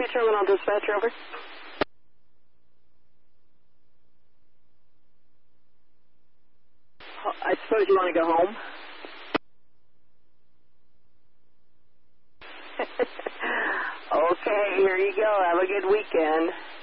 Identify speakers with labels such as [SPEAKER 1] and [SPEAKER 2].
[SPEAKER 1] Terminal Dispatcher, over. I suppose you want to go home? Okay, here you go. Have a good weekend.